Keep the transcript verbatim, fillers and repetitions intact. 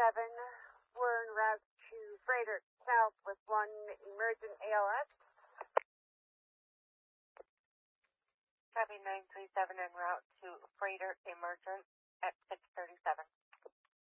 thirty-seven. We're en route to Freighter South with one emergent A L S. Copy nine three seven en route to Freighter Emergent at six thirty-seven.